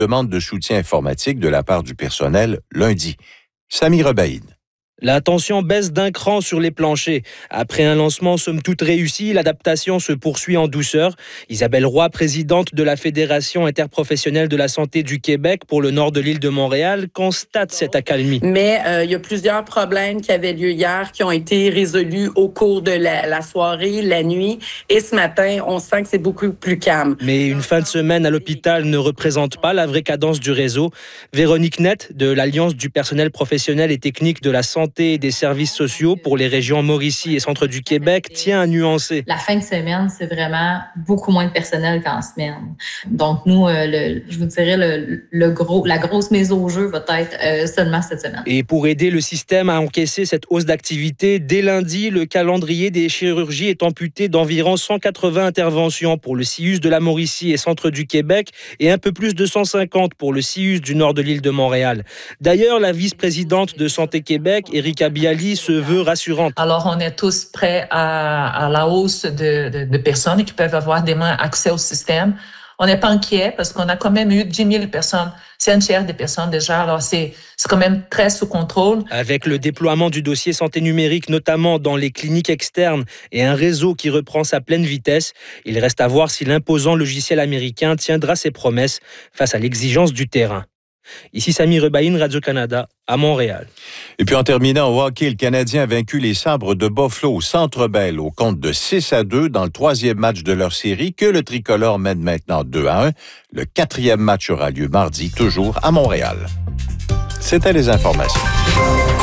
demande de soutien informatique de la part du personnel lundi. Sami Rebaïn. La tension baisse d'un cran sur les planchers. Après un lancement somme toute réussi, l'adaptation se poursuit en douceur. Isabelle Roy, présidente de la Fédération interprofessionnelle de la santé du Québec pour le nord de l'île de Montréal, constate cette accalmie. Mais il y a plusieurs problèmes qui avaient lieu hier qui ont été résolus au cours de la soirée, la nuit. Et ce matin, on sent que c'est beaucoup plus calme. Mais une fin de semaine à l'hôpital ne représente pas la vraie cadence du réseau. Véronique Nett, de l'Alliance du personnel professionnel et technique de la santé et des services sociaux pour les régions Mauricie et Centre du Québec, tient à nuancer. La fin de semaine, c'est vraiment beaucoup moins de personnel qu'en semaine. Donc, nous, je vous dirais, la grosse mise au jeu va être seulement cette semaine. Et pour aider le système à encaisser cette hausse d'activité, dès lundi, le calendrier des chirurgies est amputé d'environ 180 interventions pour le CIUS de la Mauricie et Centre du Québec et un peu plus de 150 pour le CIUS du nord de l'île de Montréal. D'ailleurs, la vice-présidente de Santé Québec, Erika Bialy, se veut rassurante. Alors, on est tous prêts à la hausse de personnes qui peuvent avoir demain accès au système. On n'est pas inquiet parce qu'on a quand même eu 10 000 personnes. C'est un tiers des personnes déjà. Alors, c'est quand même très sous contrôle. Avec le déploiement du dossier santé numérique, notamment dans les cliniques externes et un réseau qui reprend sa pleine vitesse, il reste à voir si l'imposant logiciel américain tiendra ses promesses face à l'exigence du terrain. Ici Sami Rebaïn, Radio-Canada, à Montréal. Et puis en terminant au hockey, le Canadien a vaincu les Sabres de Buffalo au Centre Bell au compte de 6-2 dans le 3e match de leur série que le tricolore mène maintenant 2-1. Le 4e match aura lieu mardi, toujours à Montréal. C'était les informations.